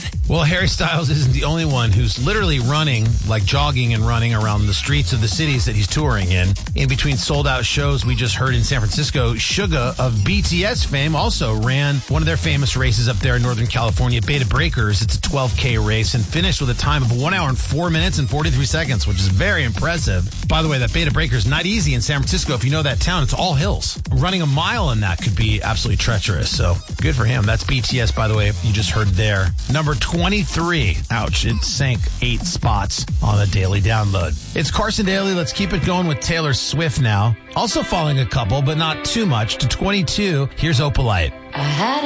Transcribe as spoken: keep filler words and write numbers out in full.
with? Well, Harry Styles isn't the only one who's literally running, like jogging and running around the streets of the cities that he's touring in. In between sold-out shows we just heard in San Francisco, Suga of B T S fame also ran one of their famous races up there in Northern California, Beta Breakers. It's a twelve K race and finished with a time of one hour and four minutes and forty-three seconds, which is very impressive. By the way, that Beta Breakers not easy in San Francisco. If you know that town, it's all hills. Running a mile in that could be absolutely treacherous. So good for him. That's B T S, by the way, you just heard there. Number twenty-three. Ouch, it sank eight spots on the daily download. It's Carson Daly. Let's keep it going with Taylor Swift now. Also falling a couple, but not too much, to twenty-two. Here's Opalite. I had